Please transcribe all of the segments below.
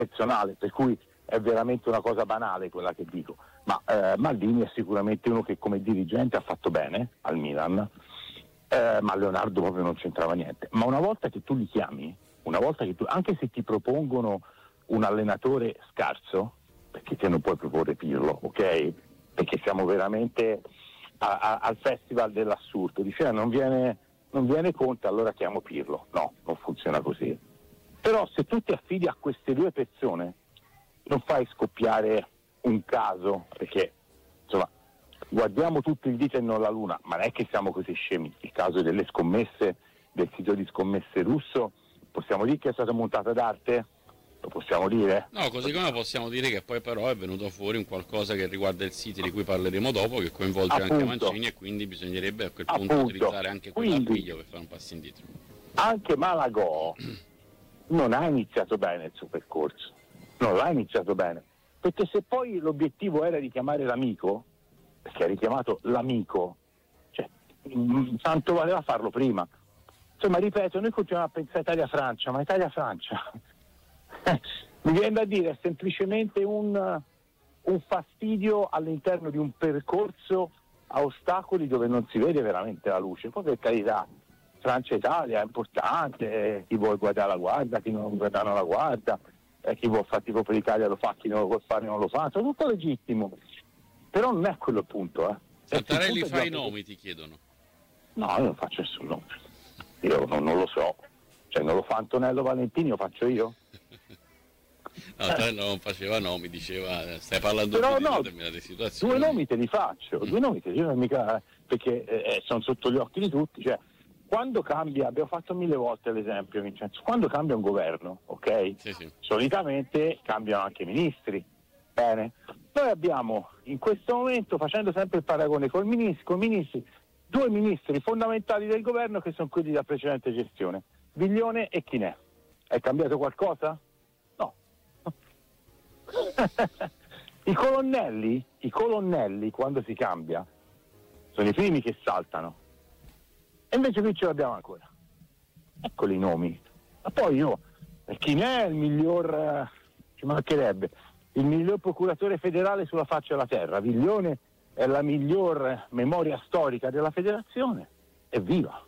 personale, per cui è veramente una cosa banale quella che dico, ma Maldini è sicuramente uno che come dirigente ha fatto bene al Milan, ma Leonardo proprio non c'entrava niente. Ma una volta che tu li chiami, anche se ti propongono un allenatore scarso, perché te non puoi proporre Pirlo, ok? Perché siamo veramente al festival dell'assurdo, dice non viene Conte, allora chiamo Pirlo. No, non funziona così. Però se tu ti affidi a queste due persone non fai scoppiare un caso, perché insomma guardiamo tutto il dito e non la luna, ma non è che siamo così scemi. Il caso delle scommesse, del sito di scommesse russo, possiamo dire che è stata montata d'arte? Lo possiamo dire? No, così come possiamo dire che poi però è venuto fuori un qualcosa che riguarda il City, di cui parleremo dopo, che coinvolge anche Mancini, e quindi bisognerebbe a quel punto utilizzare anche quell'appiglio per fare un passo indietro. Anche Malagò non ha iniziato bene il suo percorso, non l'ha iniziato bene, perché se poi l'obiettivo era richiamare l'amico, perché ha richiamato l'amico, cioè tanto valeva farlo prima. Insomma, ripeto, noi continuiamo a pensare Italia-Francia, ma Italia-Francia mi viene da dire è semplicemente un fastidio all'interno di un percorso a ostacoli dove non si vede veramente la luce. Poi per carità, Francia-Italia è importante, chi vuole guardare la guarda, chi non vuole guardare non la guarda, chi vuole fare tipo per l'Italia lo fa, chi non lo vuole fare non lo fa, è tutto legittimo, però non è quello il punto. Santarelli fa i nomi, ti chiedono. No, io non faccio nessun nome, io non lo so, cioè non lo fa Antonello Valentini, lo faccio io? No, Antonello non faceva nomi, diceva stai parlando di determinate situazioni. Due nomi te li faccio, mica, perché sono sotto gli occhi di tutti, cioè quando cambia, abbiamo fatto 1000 volte l'esempio Vincenzo, quando cambia un governo, ok? Sì. Solitamente cambiano anche i ministri, bene? Noi abbiamo in questo momento, facendo sempre il paragone con ministri, due ministri fondamentali del governo che sono quelli della precedente gestione, Viglione e Chinè. È cambiato qualcosa? No. I colonnelli quando si cambia sono i primi che saltano, e invece qui ce l'abbiamo ancora. Eccoli i nomi. Ma poi Chinè è il miglior, ci mancherebbe, il miglior procuratore federale sulla faccia della terra, Viglione è la miglior memoria storica della federazione. Evviva.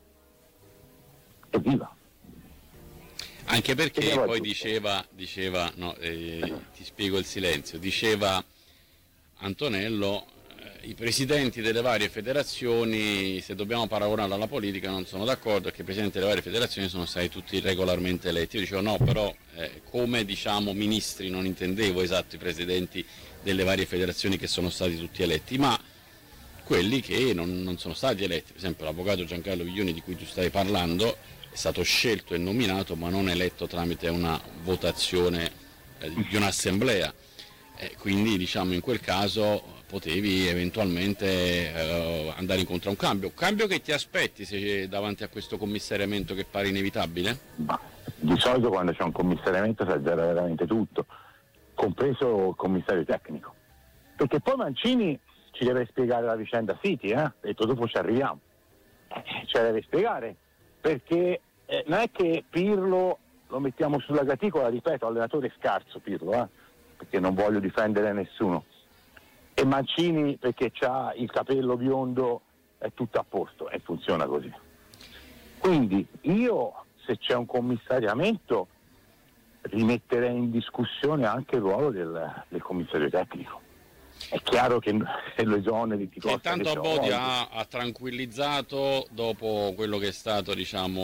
Anche perché poi diceva no, ti spiego il silenzio, diceva Antonello, i presidenti delle varie federazioni, se dobbiamo paragonarlo alla politica, non sono d'accordo, perché i presidenti delle varie federazioni sono stati tutti regolarmente eletti. Io dicevo no, però come ministri non intendevo esatto i presidenti delle varie federazioni che sono stati tutti eletti, ma quelli che non sono stati eletti. Per esempio l'avvocato Giancarlo Viglioni, di cui tu stai parlando, è stato scelto e nominato ma non eletto tramite una votazione di un'assemblea, quindi diciamo in quel caso potevi eventualmente andare incontro a un cambio che ti aspetti se davanti a questo commissariamento che pare inevitabile? Ma di solito quando c'è un commissariamento si azzera veramente tutto, compreso il commissario tecnico, perché poi Mancini ci deve spiegare la vicenda City, e dopo ci arriviamo, ce la deve spiegare, perché non è che Pirlo lo mettiamo sulla graticola, ripeto, allenatore scarso Pirlo, perché non voglio difendere nessuno, e Mancini perché c'ha il capello biondo, è tutto a posto e funziona così. Quindi io, se c'è un commissariamento, rimetterei in discussione anche il ruolo del commissario tecnico. È chiaro che lo esoneri ti costa. Intanto Abodi ha tranquillizzato dopo quello che è stato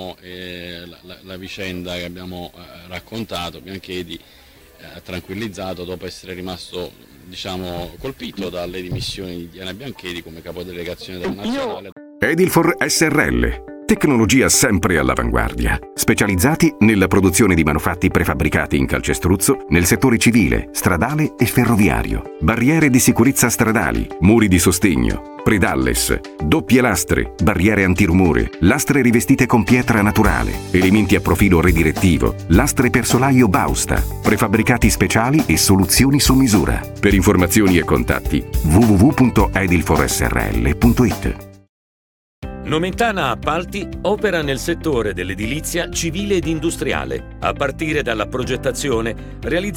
la vicenda che abbiamo raccontato. Bianchedi ha tranquillizzato dopo essere rimasto colpito dalle dimissioni di Diana Bianchedi come capodelegazione della nazionale. Edilfor SRL, tecnologia sempre all'avanguardia, specializzati nella produzione di manufatti prefabbricati in calcestruzzo nel settore civile, stradale e ferroviario, barriere di sicurezza stradali, muri di sostegno, predalles, doppie lastre, barriere antirumore, lastre rivestite con pietra naturale, elementi a profilo redirettivo, lastre per solaio Bausta, prefabbricati speciali e soluzioni su misura. Per informazioni e contatti www.edilforsrl.it. Nomentana Appalti opera nel settore dell'edilizia civile ed industriale, a partire dalla progettazione, realizzazione